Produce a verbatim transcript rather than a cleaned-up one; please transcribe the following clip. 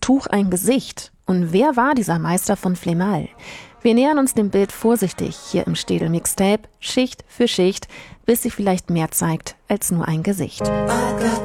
Tuch ein Gesicht? Und wer war dieser Meister von Flemal? Wir nähern uns dem Bild vorsichtig hier im Städel Mixtape, Schicht für Schicht, bis sich vielleicht mehr zeigt als nur ein Gesicht.